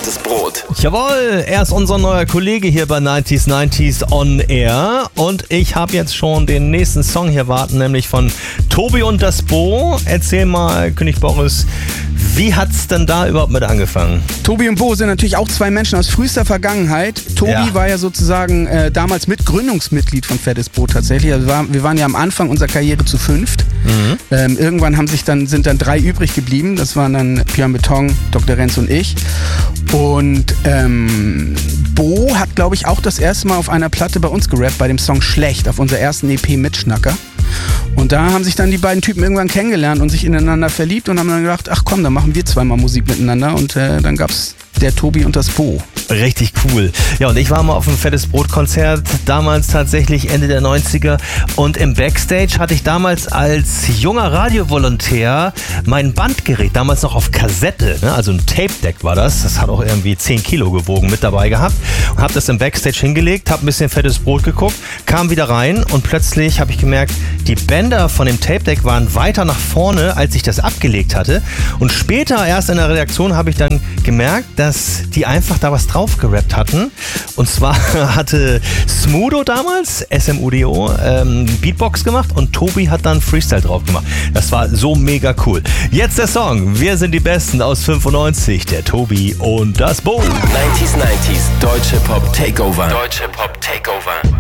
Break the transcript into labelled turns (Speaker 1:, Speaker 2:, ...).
Speaker 1: Fettes Brot.
Speaker 2: Jawohl, er ist unser neuer Kollege hier bei 90s on Air und ich habe jetzt schon den nächsten Song hier warten, nämlich von Tobi und das Bo. Erzähl mal, König Boris, wie hat's denn da überhaupt mit angefangen?
Speaker 3: Tobi und Bo sind natürlich auch zwei Menschen aus frühester Vergangenheit. Tobi war ja sozusagen damals Gründungsmitglied von Fettes Brot tatsächlich. Also wir waren ja am Anfang unserer Karriere zu fünft. Irgendwann sind dann 3 übrig geblieben. Das waren dann Björn Beton, Dr. Renz und ich. Und Bo hat, glaube ich, auch das erste Mal auf einer Platte bei uns gerappt, bei dem Song Schlecht, auf unserer ersten EP Mitschnacker. Und da haben sich dann die beiden Typen irgendwann kennengelernt und sich ineinander verliebt und haben dann gedacht, ach komm, dann machen wir zweimal Musik miteinander. Und dann gab's der Tobi und das Bo.
Speaker 2: Richtig cool. Ja, und ich war mal auf einem Fettes Brot-Konzert, damals tatsächlich Ende der 90er. Und im Backstage hatte ich damals als junger Radiovolontär mein Bandgerät, damals noch auf Kassette, ne? Also ein Tape-Deck war das. Das hat auch irgendwie 10 Kilo gewogen, mit dabei gehabt. Und habe das im Backstage hingelegt, habe ein bisschen Fettes Brot geguckt, kam wieder rein und plötzlich habe ich gemerkt, die Bänder von dem Tape-Deck waren weiter nach vorne, als ich das abgelegt hatte. Und später erst in der Redaktion habe ich dann gemerkt, dass die einfach da was drauf gerappt hatten. Und zwar hatte Smudo damals, SMUDO, Beatbox gemacht und Tobi hat dann Freestyle drauf gemacht. Das war so mega cool. Jetzt der Song. Wir sind die Besten aus 95. Der Tobi und das Bo.
Speaker 1: 90s Deutsche Pop Takeover. Deutsche Pop Takeover.